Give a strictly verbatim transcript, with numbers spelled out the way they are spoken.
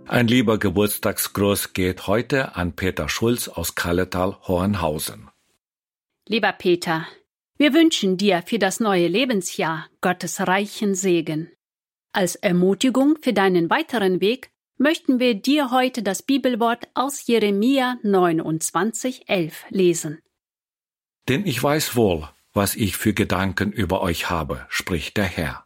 Ein lieber Geburtstagsgruß geht heute an Peter Schulz aus Kalletal-Hornhausen. Lieber Peter, wir wünschen dir für das neue Lebensjahr Gottes reichen Segen. Als Ermutigung für deinen weiteren Weg möchten wir dir heute das Bibelwort aus Jeremia neunundzwanzig, elf lesen. Denn ich weiß wohl, was ich für Gedanken über euch habe, spricht der Herr.